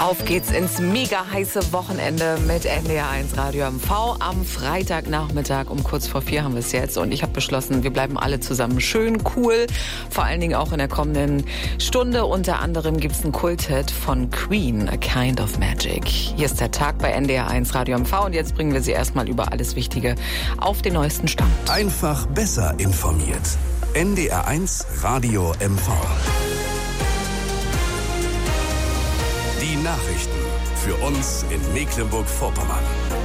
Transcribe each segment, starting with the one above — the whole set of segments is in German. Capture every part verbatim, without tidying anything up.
Auf geht's ins mega heiße Wochenende mit N D R eins Radio M V. Am Freitagnachmittag um kurz vor vier haben wir es jetzt. Und ich habe beschlossen, wir bleiben alle zusammen schön cool. Vor allen Dingen auch in der kommenden Stunde. Unter anderem gibt's einen Kulthit von Queen, A Kind of Magic. Hier ist der Tag bei N D R eins Radio M V. Und jetzt bringen wir Sie erstmal über alles Wichtige auf den neuesten Stand. Einfach besser informiert. N D R eins Radio M V. Die Nachrichten für uns in Mecklenburg-Vorpommern.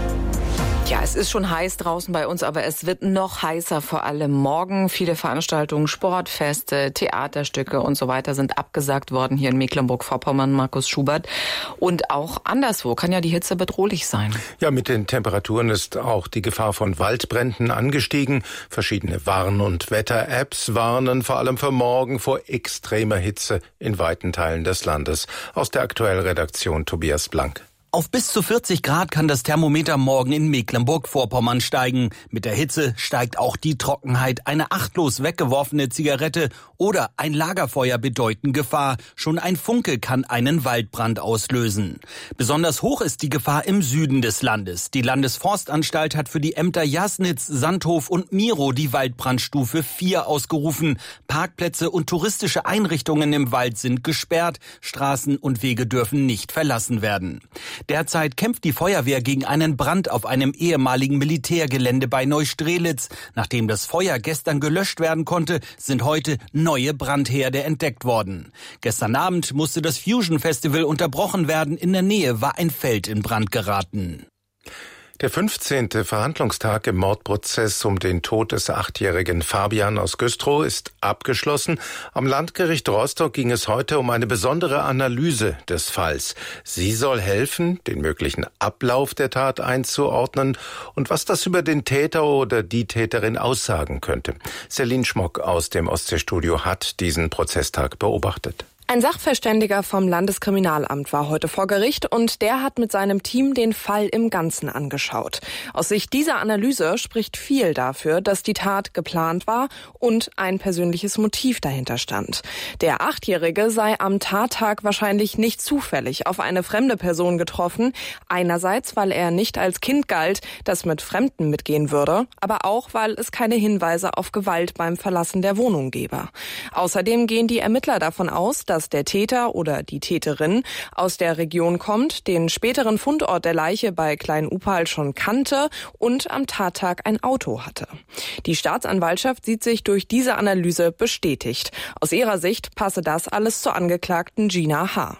Ja, es ist schon heiß draußen bei uns, aber es wird noch heißer, vor allem morgen. Viele Veranstaltungen, Sportfeste, Theaterstücke und so weiter sind abgesagt worden hier in Mecklenburg-Vorpommern, Markus Schubert. Und auch anderswo kann ja die Hitze bedrohlich sein. Ja, mit den Temperaturen ist auch die Gefahr von Waldbränden angestiegen. Verschiedene Warn- und Wetter-Apps warnen vor allem für morgen vor extremer Hitze in weiten Teilen des Landes. Aus der Aktuellredaktion Tobias Blank. Auf bis zu vierzig Grad kann das Thermometer morgen in Mecklenburg-Vorpommern steigen. Mit der Hitze steigt auch die Trockenheit. Eine achtlos weggeworfene Zigarette oder ein Lagerfeuer bedeuten Gefahr. Schon ein Funke kann einen Waldbrand auslösen. Besonders hoch ist die Gefahr im Süden des Landes. Die Landesforstanstalt hat für die Ämter Jasnitz, Sandhof und Miro die Waldbrandstufe vier ausgerufen. Parkplätze und touristische Einrichtungen im Wald sind gesperrt. Straßen und Wege dürfen nicht verlassen werden. Derzeit kämpft die Feuerwehr gegen einen Brand auf einem ehemaligen Militärgelände bei Neustrelitz. Nachdem das Feuer gestern gelöscht werden konnte, sind heute neue Brandherde entdeckt worden. Gestern Abend musste das Fusion Festival unterbrochen werden. In der Nähe war ein Feld in Brand geraten. Der fünfzehnte Verhandlungstag im Mordprozess um den Tod des achtjährigen Fabian aus Güstrow ist abgeschlossen. Am Landgericht Rostock ging es heute um eine besondere Analyse des Falls. Sie soll helfen, den möglichen Ablauf der Tat einzuordnen und was das über den Täter oder die Täterin aussagen könnte. Celine Schmock aus dem Ostseestudio hat diesen Prozesstag beobachtet. Ein Sachverständiger vom Landeskriminalamt war heute vor Gericht und der hat mit seinem Team den Fall im Ganzen angeschaut. Aus Sicht dieser Analyse spricht viel dafür, dass die Tat geplant war und ein persönliches Motiv dahinter stand. Der Achtjährige sei am Tattag wahrscheinlich nicht zufällig auf eine fremde Person getroffen. Einerseits, weil er nicht als Kind galt, das mit Fremden mitgehen würde, aber auch, weil es keine Hinweise auf Gewalt beim Verlassen der Wohnung gebe. Außerdem gehen die Ermittler davon aus, dass dass der Täter oder die Täterin aus der Region kommt, den späteren Fundort der Leiche bei Klein-Upal schon kannte und am Tattag ein Auto hatte. Die Staatsanwaltschaft sieht sich durch diese Analyse bestätigt. Aus ihrer Sicht passe das alles zur Angeklagten Gina H.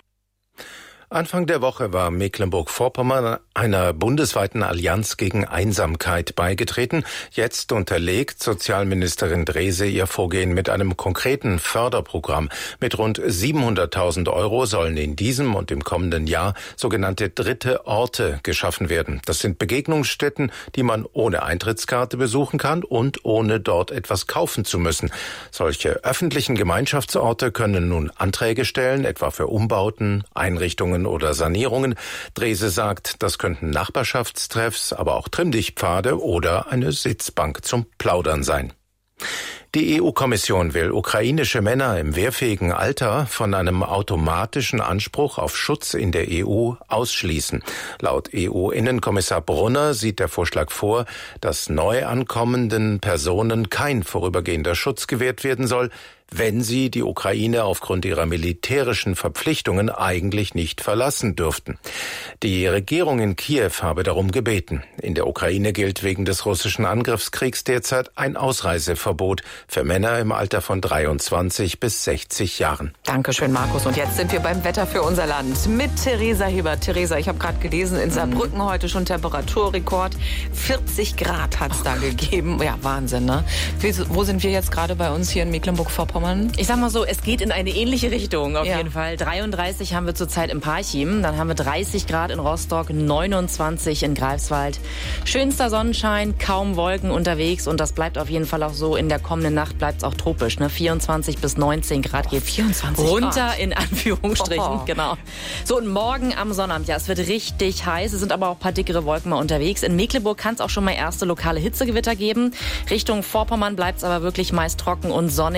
Anfang der Woche war Mecklenburg-Vorpommern einer bundesweiten Allianz gegen Einsamkeit beigetreten. Jetzt unterlegt Sozialministerin Drese ihr Vorgehen mit einem konkreten Förderprogramm. Mit rund siebenhunderttausend Euro sollen in diesem und im kommenden Jahr sogenannte dritte Orte geschaffen werden. Das sind Begegnungsstätten, die man ohne Eintrittskarte besuchen kann und ohne dort etwas kaufen zu müssen. Solche öffentlichen Gemeinschaftsorte können nun Anträge stellen, etwa für Umbauten, Einrichtungen oder Sanierungen. Drese sagt, das könnten Nachbarschaftstreffs, aber auch Trimmdichtpfade oder eine Sitzbank zum Plaudern sein. Die E U-Kommission will ukrainische Männer im wehrfähigen Alter von einem automatischen Anspruch auf Schutz in der E U ausschließen. Laut E U-Innenkommissar Brunner sieht der Vorschlag vor, dass neu ankommenden Personen kein vorübergehender Schutz gewährt werden soll, wenn sie die Ukraine aufgrund ihrer militärischen Verpflichtungen eigentlich nicht verlassen dürften. Die Regierung in Kiew habe darum gebeten. In der Ukraine gilt wegen des russischen Angriffskriegs derzeit ein Ausreiseverbot für Männer im Alter von dreiundzwanzig bis sechzig Jahren. Dankeschön, Markus. Und jetzt sind wir beim Wetter für unser Land mit Theresa Hebert. Theresa, ich habe gerade gelesen, in Saarbrücken heute schon Temperaturrekord. vierzig Grad hat es da gegeben. Ja, Wahnsinn, ne? Wo sind wir jetzt gerade bei uns hier in Mecklenburg-Vorpommern? Ich sag mal so, es geht in eine ähnliche Richtung auf ja. jeden Fall. dreiunddreißig haben wir zurzeit in Parchim, dann haben wir dreißig Grad in Rostock, neunundzwanzig in Greifswald. Schönster Sonnenschein, kaum Wolken unterwegs und das bleibt auf jeden Fall auch so. In der kommenden Nacht bleibt es auch tropisch. Ne? vierundzwanzig bis neunzehn Grad geht vierundzwanzig runter Grad. In Anführungsstrichen. Oh. Genau. So, und morgen am Sonnabend, ja, es wird richtig heiß. Es sind aber auch ein paar dickere Wolken mal unterwegs. In Mecklenburg kann es auch schon mal erste lokale Hitzegewitter geben. Richtung Vorpommern bleibt es aber wirklich meist trocken und sonnig.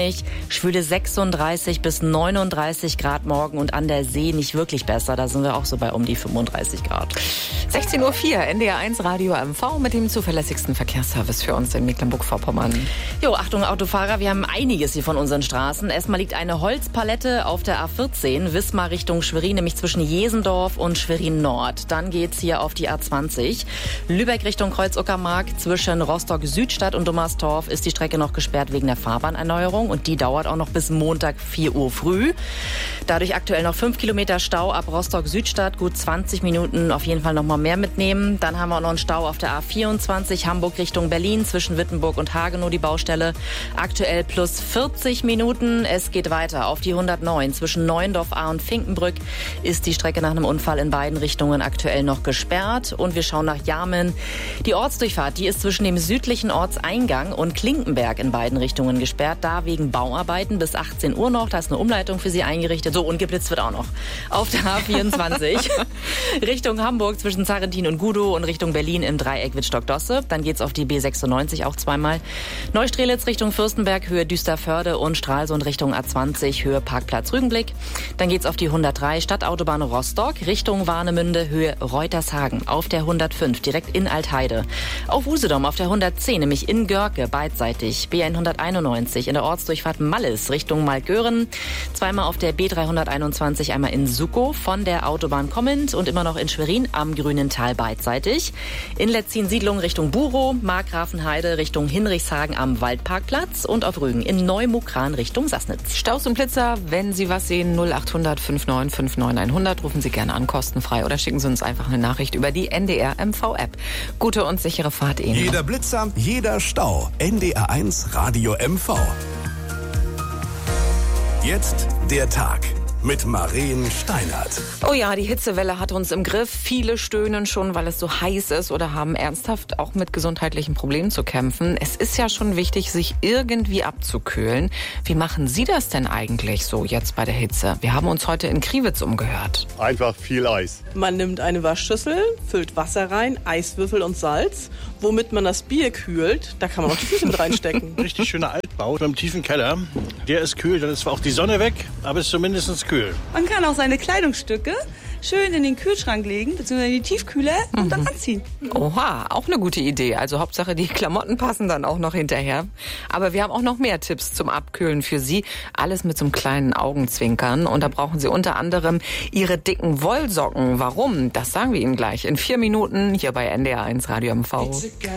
Schwüle sechsunddreißig bis neununddreißig Grad morgen und an der See nicht wirklich besser. Da sind wir auch so bei um die fünfunddreißig Grad. sechzehn Uhr vier, N D R eins Radio M V mit dem zuverlässigsten Verkehrsservice für uns in Mecklenburg-Vorpommern. Jo, Achtung Autofahrer, wir haben einiges hier von unseren Straßen. Erstmal liegt eine Holzpalette auf der A vierzehn, Wismar Richtung Schwerin, nämlich zwischen Jesendorf und Schwerin Nord. Dann geht's hier auf die A zwanzig. Lübeck Richtung Kreuz-Uckermark, zwischen Rostock-Südstadt und Dummerstorf ist die Strecke noch gesperrt wegen der Fahrbahnerneuerung und die dauert auch noch bis Montag vier Uhr früh. Dadurch aktuell noch fünf Kilometer Stau ab Rostock-Südstadt, gut zwanzig Minuten, auf jeden Fall noch mal mehr mitnehmen. Dann haben wir auch noch einen Stau auf der A vierundzwanzig, Hamburg Richtung Berlin, zwischen Wittenburg und Hagenow die Baustelle. Aktuell plus vierzig Minuten. Es geht weiter auf die hundertneun. Zwischen Neuendorf A und Finkenbrück ist die Strecke nach einem Unfall in beiden Richtungen aktuell noch gesperrt. Und wir schauen nach Jarmen. Die Ortsdurchfahrt, die ist zwischen dem südlichen Ortseingang und Klinkenberg in beiden Richtungen gesperrt. Da wegen Bauarbeiten bis achtzehn Uhr noch. Da ist eine Umleitung für Sie eingerichtet. So, und geblitzt wird auch noch. Auf der A vierundzwanzig Richtung Hamburg zwischen Zarentin und Gudow und Richtung Berlin im Dreieck Wittstock-Dosse. Dann geht's auf die B sechsundneunzig auch zweimal. Neustrelitz Richtung Fürstenberg, Höhe Düsterförde und Stralsund Richtung A zwanzig, Höhe Parkplatz Rügenblick. Dann geht's auf die hundertdrei Stadtautobahn Rostock Richtung Warnemünde, Höhe Reutershagen. Auf der hundertfünf direkt in Altheide. Auf Usedom auf der hundertzehn, nämlich in Görke beidseitig. B hunderteinundneunzig in der Ortsdurchfahrt Malles Richtung Maltgören. Zweimal auf der B dreihunderteinundzwanzig, einmal in Suckow von der Autobahn kommend und immer noch in Schwerin am Grünen Tal beidseitig. In Letzin-Siedlung Richtung Burow, Markgrafenheide Richtung Hinrichshagen am Waldparkplatz und auf Rügen in Neumukran Richtung Sassnitz. Staus und Blitzer, wenn Sie was sehen, null achthundert fünfundneunzig fünfundneunzig hundert, rufen Sie gerne an, kostenfrei oder schicken Sie uns einfach eine Nachricht über die N D R M V-App. Gute und sichere Fahrt Ihnen. Jeder Blitzer, jeder Stau. N D R eins Radio M V. Jetzt der Tag mit Maren Steinert. Oh ja, die Hitzewelle hat uns im Griff. Viele stöhnen schon, weil es so heiß ist oder haben ernsthaft auch mit gesundheitlichen Problemen zu kämpfen. Es ist ja schon wichtig, sich irgendwie abzukühlen. Wie machen Sie das denn eigentlich so jetzt bei der Hitze? Wir haben uns heute in Kriwitz umgehört. Einfach viel Eis. Man nimmt eine Waschschüssel, füllt Wasser rein, Eiswürfel und Salz. Womit man das Bier kühlt, da kann man auch die Füße mit reinstecken. Richtig schöner Altbau mit einem tiefen Keller. Der ist kühl, dann ist zwar auch die Sonne weg, aber ist zumindest kühl. Man kann auch seine Kleidungsstücke schön in den Kühlschrank legen, beziehungsweise in die Tiefkühle und mhm. dann anziehen. Oha, auch eine gute Idee. Also Hauptsache, die Klamotten passen dann auch noch hinterher. Aber wir haben auch noch mehr Tipps zum Abkühlen für Sie. Alles mit so einem kleinen Augenzwinkern. Und da brauchen Sie unter anderem Ihre dicken Wollsocken. Warum? Das sagen wir Ihnen gleich in vier Minuten hier bei N D R eins Radio M V.